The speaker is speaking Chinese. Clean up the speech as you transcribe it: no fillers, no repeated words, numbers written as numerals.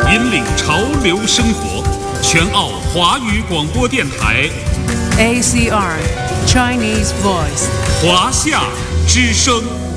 引领潮流生活，全澳华语广播电台 ACR Chinese Voice 华夏之声。